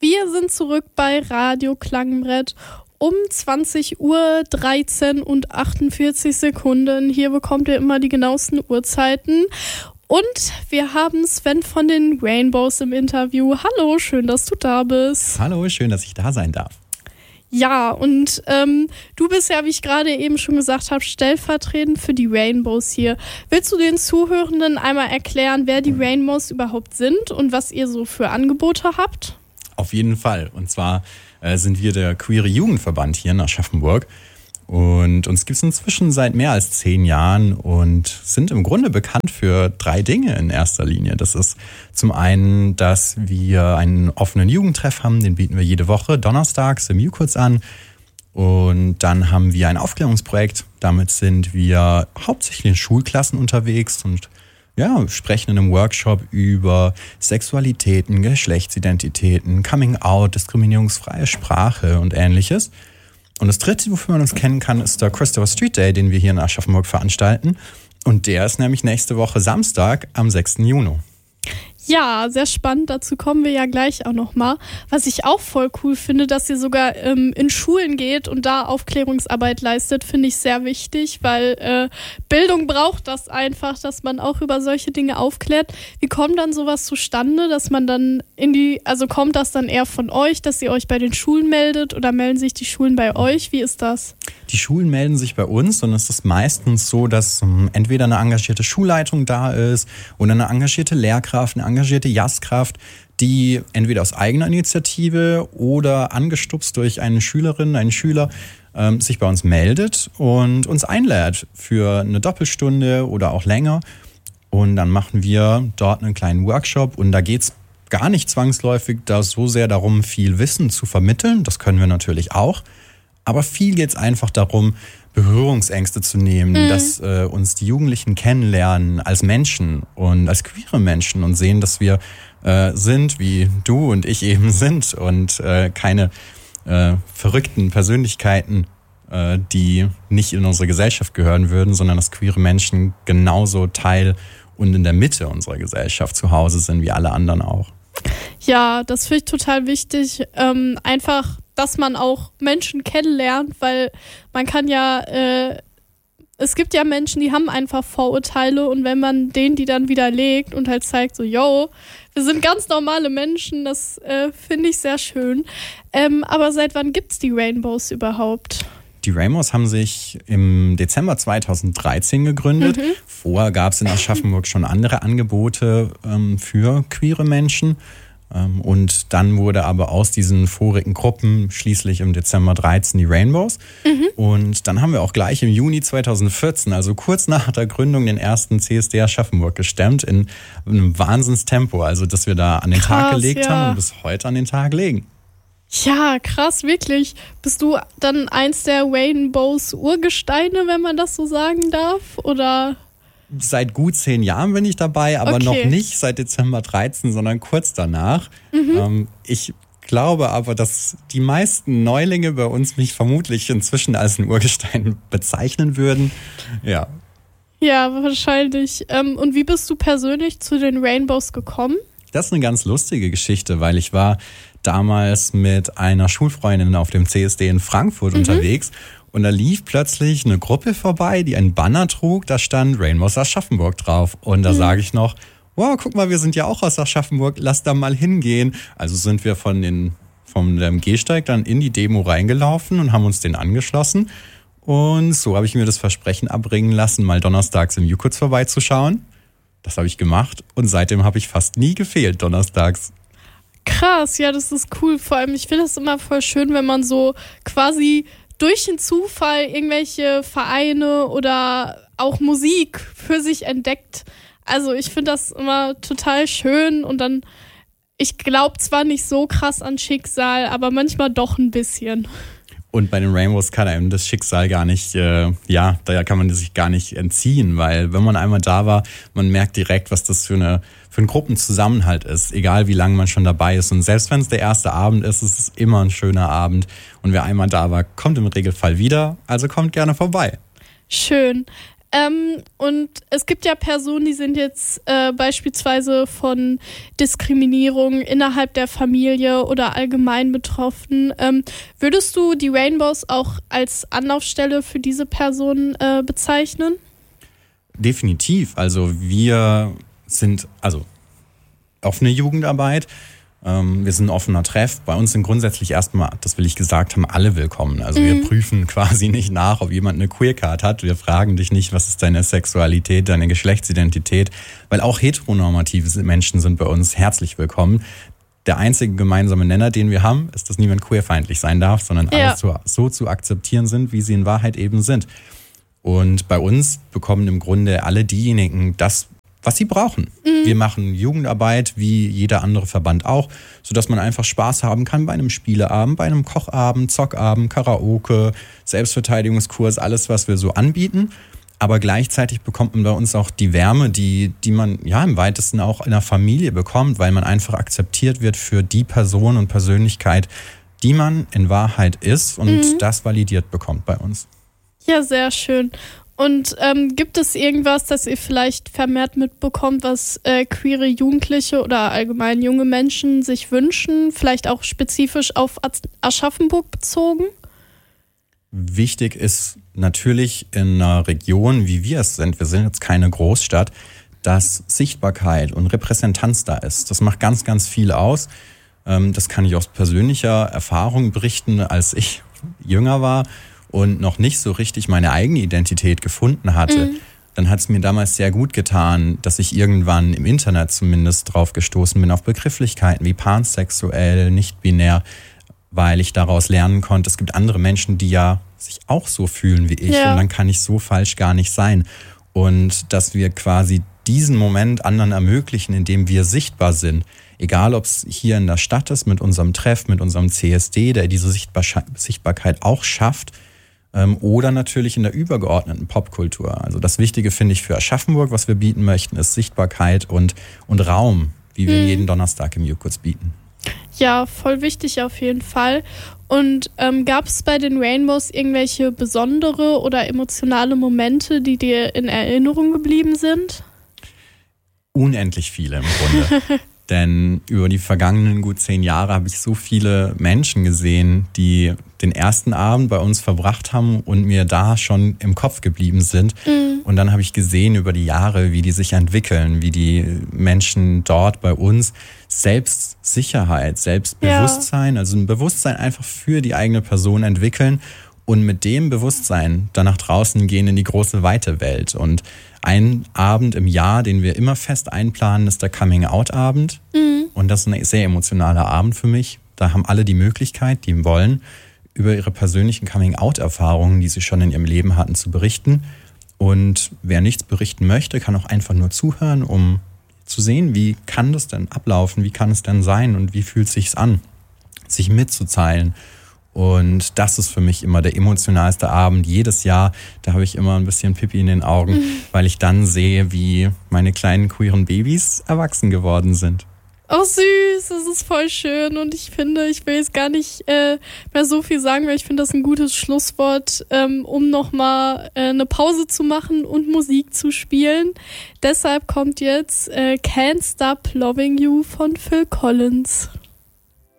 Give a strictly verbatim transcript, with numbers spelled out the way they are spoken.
Wir sind zurück bei Radio Klangbrett um zwanzig Uhr dreizehn und achtundvierzig Sekunden. Hier bekommt ihr immer die genauesten Uhrzeiten. Und wir haben Sven von den Rainbows im Interview. Hallo, schön, dass du da bist. Hallo, schön, dass ich da sein darf. Ja, und ähm, du bist ja, wie ich gerade eben schon gesagt habe, stellvertretend für die Rainbows hier. Willst du den Zuhörenden einmal erklären, wer die Rainbows überhaupt sind und was ihr so für Angebote habt? Auf jeden Fall. Und zwar äh, sind wir der Queere Jugendverband hier in Aschaffenburg. Und uns gibt es inzwischen seit mehr als zehn Jahren und sind im Grunde bekannt für drei Dinge in erster Linie. Das ist zum einen, dass wir einen offenen Jugendtreff haben, den bieten wir jede Woche donnerstags im Jukurz an. Und dann haben wir ein Aufklärungsprojekt. Damit sind wir hauptsächlich in Schulklassen unterwegs und ja, sprechen in einem Workshop über Sexualitäten, Geschlechtsidentitäten, Coming Out, diskriminierungsfreie Sprache und Ähnliches. Und das dritte, wofür man uns kennen kann, ist der Christopher Street Day, den wir hier in Aschaffenburg veranstalten. Und der ist nämlich nächste Woche Samstag am sechsten Juni. Ja, sehr spannend. Dazu kommen wir ja gleich auch nochmal. Was ich auch voll cool finde, dass ihr sogar ähm, in Schulen geht und da Aufklärungsarbeit leistet, finde ich sehr wichtig, weil äh, Bildung braucht das einfach, dass man auch über solche Dinge aufklärt. Wie kommt dann sowas zustande, dass man dann in die, also kommt das dann eher von euch, dass ihr euch bei den Schulen meldet oder melden sich die Schulen bei euch? Wie ist das? Die Schulen melden sich bei uns und es ist meistens so, dass um, entweder eine engagierte Schulleitung da ist oder eine engagierte Lehrkraft, eine engagierte Jazzkraft, die entweder aus eigener Initiative oder angestupst durch eine Schülerin, einen Schüler ähm, sich bei uns meldet und uns einlädt für eine Doppelstunde oder auch länger. Und dann machen wir dort einen kleinen Workshop und da geht's gar nicht zwangsläufig da so sehr darum, viel Wissen zu vermitteln. Das können wir natürlich auch. Aber viel geht es einfach darum, Berührungsängste zu nehmen, mhm. dass äh, uns die Jugendlichen kennenlernen als Menschen und als queere Menschen und sehen, dass wir äh, sind, wie du und ich eben sind und äh, keine äh, verrückten Persönlichkeiten, äh, die nicht in unsere Gesellschaft gehören würden, sondern dass queere Menschen genauso Teil und in der Mitte unserer Gesellschaft zu Hause sind, wie alle anderen auch. Ja, das finde ich total wichtig. Ähm, einfach, dass man auch Menschen kennenlernt, weil man kann ja, äh, es gibt ja Menschen, die haben einfach Vorurteile und wenn man denen die dann widerlegt und halt zeigt so, yo, wir sind ganz normale Menschen, das äh, finde ich sehr schön. Ähm, aber seit wann gibt's die Rainbows überhaupt? Die Rainbows haben sich im Dezember zweitausenddreizehn gegründet. Mhm. Vorher gab es in Aschaffenburg schon andere Angebote ähm, für queere Menschen. Ähm, und dann wurde aber aus diesen vorigen Gruppen schließlich im Dezember dreizehn die Rainbows. Mhm. Und dann haben wir auch gleich im Juni zweitausendvierzehn, also kurz nach der Gründung, den ersten C S D Aschaffenburg gestemmt in einem Wahnsinnstempo. Also dass wir da an den Krass, Tag gelegt ja. haben und bis heute an den Tag legen. Ja, krass, wirklich. Bist du dann eins der Rainbows Urgesteine, wenn man das so sagen darf? Oder? Seit gut zehn Jahren bin ich dabei, aber okay. noch nicht seit Dezember dreizehn, sondern kurz danach. Mhm. Ähm, ich glaube aber, dass die meisten Neulinge bei uns mich vermutlich inzwischen als ein Urgestein bezeichnen würden. Ja. Ja, wahrscheinlich. Ähm, und wie bist du persönlich zu den Rainbows gekommen? Das ist eine ganz lustige Geschichte, weil ich war damals mit einer Schulfreundin auf dem C S D in Frankfurt mhm. unterwegs und da lief plötzlich eine Gruppe vorbei, die einen Banner trug, da stand Rainbows Aschaffenburg drauf und da mhm. sage ich noch, wow, guck mal, wir sind ja auch aus Aschaffenburg, lass da mal hingehen. Also sind wir von den, vom Gehsteig dann in die Demo reingelaufen und haben uns den angeschlossen und so habe ich mir das Versprechen abbringen lassen, mal donnerstags im Jukurz vorbeizuschauen. Das habe ich gemacht und seitdem habe ich fast nie gefehlt donnerstags. Krass, ja, das ist cool. Vor allem, ich finde es immer voll schön, wenn man so quasi durch den Zufall irgendwelche Vereine oder auch Musik für sich entdeckt. Also ich finde das immer total schön und dann, ich glaube zwar nicht so krass an Schicksal, aber manchmal doch ein bisschen. Und bei den Rainbows kann einem das Schicksal gar nicht, äh, ja, da kann man sich gar nicht entziehen, weil wenn man einmal da war, man merkt direkt, was das für eine für einen Gruppenzusammenhalt ist, egal wie lange man schon dabei ist. Und selbst wenn es der erste Abend ist, ist es immer ein schöner Abend. Und wer einmal da war, kommt im Regelfall wieder, also kommt gerne vorbei. Schön. Ähm, und es gibt ja Personen, die sind jetzt äh, beispielsweise von Diskriminierung innerhalb der Familie oder allgemein betroffen. Ähm, würdest du die Rainbows auch als Anlaufstelle für diese Personen äh, bezeichnen? Definitiv. Also wir sind also offene Jugendarbeit. Ähm, wir sind ein offener Treff. Bei uns sind grundsätzlich erstmal, das will ich gesagt haben, alle willkommen. Also mhm. wir prüfen quasi nicht nach, ob jemand eine Queer-Card hat. Wir fragen dich nicht, was ist deine Sexualität, deine Geschlechtsidentität, weil auch heteronormative Menschen sind bei uns herzlich willkommen. Der einzige gemeinsame Nenner, den wir haben, ist, dass niemand queerfeindlich sein darf, sondern ja. alles so, so zu akzeptieren sind, wie sie in Wahrheit eben sind. Und bei uns bekommen im Grunde alle diejenigen das, was sie brauchen. Mhm. Wir machen Jugendarbeit wie jeder andere Verband auch, sodass man einfach Spaß haben kann bei einem Spieleabend, bei einem Kochabend, Zockabend, Karaoke, Selbstverteidigungskurs, alles, was wir so anbieten. Aber gleichzeitig bekommt man bei uns auch die Wärme, die, die man ja im weitesten auch in der Familie bekommt, weil man einfach akzeptiert wird für die Person und Persönlichkeit, die man in Wahrheit ist und mhm. das validiert bekommt bei uns. Ja, sehr schön. Und ähm, gibt es irgendwas, das ihr vielleicht vermehrt mitbekommt, was äh, queere Jugendliche oder allgemein junge Menschen sich wünschen? Vielleicht auch spezifisch auf Aschaffenburg bezogen? Wichtig ist natürlich in einer Region, wie wir es sind, wir sind jetzt keine Großstadt, dass Sichtbarkeit und Repräsentanz da ist. Das macht ganz, ganz viel aus. Ähm, das kann ich aus persönlicher Erfahrung berichten, als ich jünger war und noch nicht so richtig meine eigene Identität gefunden hatte, mhm. dann hat es mir damals sehr gut getan, dass ich irgendwann im Internet zumindest drauf gestoßen bin auf Begrifflichkeiten wie pansexuell, nicht-binär, weil ich daraus lernen konnte, es gibt andere Menschen, die ja sich auch so fühlen wie ich ja. und dann kann ich so falsch gar nicht sein. Und dass wir quasi diesen Moment anderen ermöglichen, indem wir sichtbar sind. Egal, ob es hier in der Stadt ist, mit unserem Treff, mit unserem C S D, der diese Sichtbar- Sichtbarkeit auch schafft, oder natürlich in der übergeordneten Popkultur. Also das Wichtige finde ich für Aschaffenburg, was wir bieten möchten, ist Sichtbarkeit und, und Raum, wie wir hm. jeden Donnerstag im Jukuts bieten. Ja, voll wichtig auf jeden Fall. Und ähm, gab es bei den Rainbows irgendwelche besondere oder emotionale Momente, die dir in Erinnerung geblieben sind? Unendlich viele im Grunde. Denn über die vergangenen gut zehn Jahre habe ich so viele Menschen gesehen, die den ersten Abend bei uns verbracht haben und mir da schon im Kopf geblieben sind. Mhm. Und dann habe ich gesehen über die Jahre, wie die sich entwickeln, wie die Menschen dort bei uns Selbstsicherheit, Selbstbewusstsein, ja. also ein Bewusstsein einfach für die eigene Person entwickeln und mit dem Bewusstsein dann nach draußen gehen in die große, weite Welt. Und ein Abend im Jahr, den wir immer fest einplanen, ist der Coming-out-Abend. Mhm. Und das ist ein sehr emotionaler Abend für mich. Da haben alle die Möglichkeit, die wollen, über ihre persönlichen Coming-out-Erfahrungen, die sie schon in ihrem Leben hatten, zu berichten. Und wer nichts berichten möchte, kann auch einfach nur zuhören, um zu sehen, wie kann das denn ablaufen, wie kann es denn sein und wie fühlt es sich an, sich mitzuteilen. Und das ist für mich immer der emotionalste Abend. Jedes Jahr, da habe ich immer ein bisschen Pipi in den Augen, mhm. weil ich dann sehe, wie meine kleinen queeren Babys erwachsen geworden sind. Oh süß, das ist voll schön und ich finde, ich will jetzt gar nicht äh, mehr so viel sagen, weil ich finde das ein gutes Schlusswort, ähm, um nochmal äh, eine Pause zu machen und Musik zu spielen. Deshalb kommt jetzt äh, Can't Stop Loving You von Phil Collins.